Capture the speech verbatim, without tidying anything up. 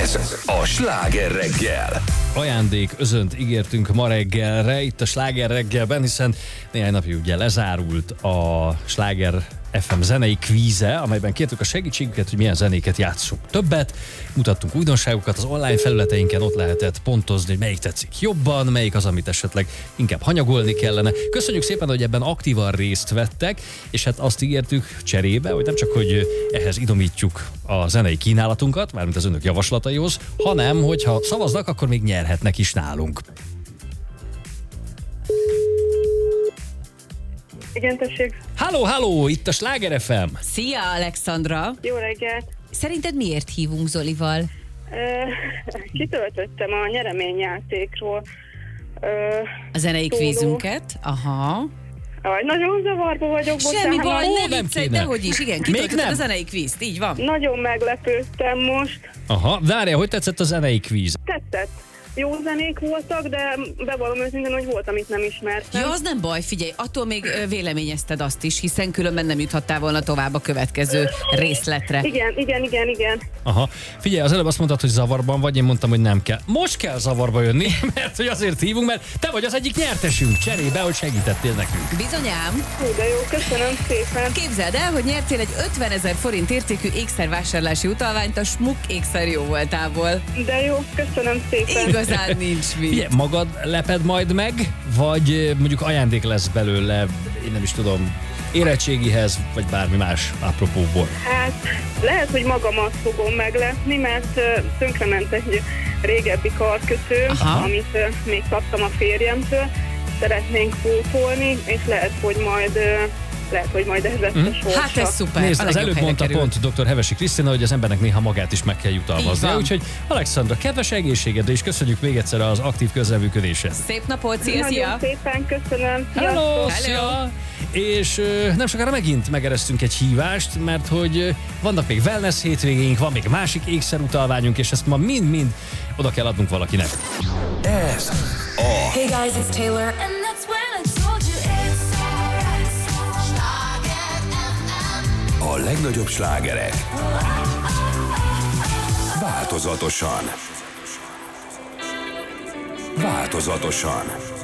Ez a Sláger reggel. Ajándék özönt ígértünk ma reggelre, itt a Sláger reggelben, hiszen néhány napja ugye lezárult a Sláger ef em zenei kvíze, amelyben kértük a segítségüket, hogy milyen zenéket játsszunk többet. Mutattunk újdonságokat az online felületeinken, ott lehetett pontozni, hogy melyik tetszik jobban, melyik az, amit esetleg inkább hanyagolni kellene. Köszönjük szépen, hogy ebben aktívan részt vettek, és hát azt ígértük cserébe, hogy nem csak, hogy ehhez idomítjuk a zenei kínálatunkat, mármint az önök javaslataihoz, hanem, hogyha szavaznak, akkor még nyerhetnek is nálunk. Igen, tessék. Halló, halló, itt a Sláger ef em. Szia, Alexandra! Jó reggelt. Szerinted miért hívunk Zolival? Uh, kitöltöttem a nyereményjátékról. Uh, A zenei kvízünket? Aha. Aj, nagyon zavarba vagyok. Semmi bocsánat. baj, Ó, ne nem viccelj, kéne. dehogy is, igen, Még kitöltötted nem. a zenei kvízt, így van. Nagyon meglepődtem most. Aha, várjál, hogy tetszett a zenei kvíz? Tetszett. Jó zenék voltak, de bevallom őszintén, hogy volt, amit nem ismertem. Ja, az nem baj, figyelj, attól még ö, véleményezted azt is, hiszen különben nem juthattál volna tovább a következő részletre. Igen, igen, igen, igen. Aha. Figyelj, az előbb azt mondtad, hogy zavarban vagy, én mondtam, hogy nem kell. Most kell zavarba jönni, mert hogy azért hívunk, mert te vagy az egyik nyertesünk cserébe, hogy segítettél nekünk. Bizonyám, Hú, de jó, köszönöm szépen. képzeld el, hogy nyertél egy ötvenezer forint értékű ékszervásárlási utalványt a Smuk ékszer jó voltából. De jó, köszönöm szépen. Igazán nincs mit. Figyelj, magad leped majd meg, vagy eh, mondjuk ajándék lesz belőle, én nem is tudom, érettségihez, vagy bármi más apropóból. Hát lehet, hogy magamat fogom meglepni, mert ö, tönkrement egy régebbi karkötő, Aha. amit ö, még kaptam a férjemtől. Szeretnénk pótolni, és lehet, hogy majd ö, lehet, hogy majd ez lesz a sorsa. Hát ez szuper. Nézd, a az legjobb előbb helyre mondta került. pont doktor Hevesi Krisztina, hogy az embernek néha magát is meg kell Így jutalmaznia. van. Úgyhogy Alexandra, kedves egészségedre, és köszönjük még egyszer az aktív közreműködésed. Szép napot, szia, Nagyon szia! szépen köszönöm. Hello, Sziasztok! szia! És ö, nem sokára megint megeresztünk egy hívást, mert hogy ö, vannak még wellness hétvégénk, van még másik ékszerutalványunk, és ezt ma mind-mind oda kell adnunk valakinek. Ez a Hey guys, it's Taylor. And that's when I told you it's alright. Schlager ef em. a legnagyobb slágerek. Változatosan. Változatosan.